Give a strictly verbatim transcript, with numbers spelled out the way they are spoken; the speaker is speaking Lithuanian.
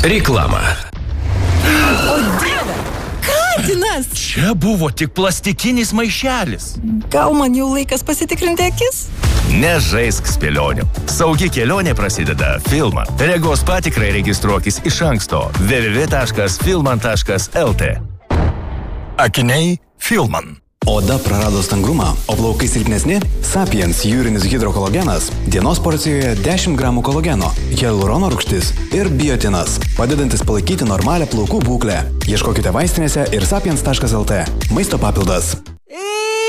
Reklama. O Dieve, katinas! Čia buvo tik plastikinis maišelis. Gal man jau laikas pasitikrinti akis? Nežaisk spėlionių. Saugi kelionė prasideda Filman. Regos patikrai registruokis iš anksto w w w taškas filman taškas l t. Akiniai Filman. Oda prarado stangrumą, o plaukai silpnesni? Sapiens jūrinis hidrokolagenas dienos porcijoje dešimt gramų kolageno, hialurono rūgštis ir biotinas, padedantis palaikyti normalią plaukų būklę. Ieškokite vaistinėse ir sapiens taškas l t. Maisto papildas.